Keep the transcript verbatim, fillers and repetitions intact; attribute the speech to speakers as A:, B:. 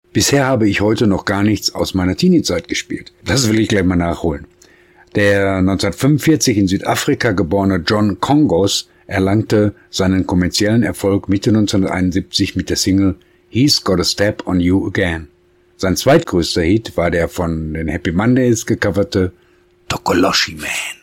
A: Bisher habe ich heute noch gar nichts aus meiner Teenie-Zeit gespielt. Das will ich gleich mal nachholen. Der neunzehnhundertfünfundvierzig in Südafrika geborene John Kongos erlangte seinen kommerziellen Erfolg Mitte neunzehnhunderteinundsiebzig mit der Single He's Got a Step on You Again. Sein zweitgrößter Hit war der von den Happy Mondays gecoverte Tokoloshi Man.